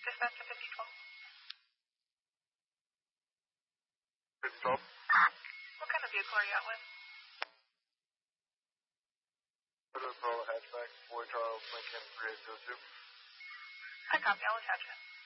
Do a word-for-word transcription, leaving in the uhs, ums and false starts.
Dispatch to fifty twelve. fifty twelve? What kind of vehicle are you out with? Corolla hatchback, Boy Charles, Lincoln, three eight zero two. I copy. I'll attach it.